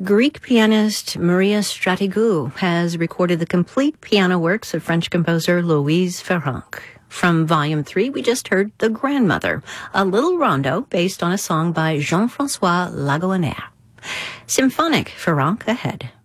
Greek pianist Maria Stratigou has recorded the complete piano works of French composer Louise Ferranc. From Volume 3, we just heard The Grandmother, a little rondo based on a song by Jean-François Lagoannère. Symphonic Ferranc ahead.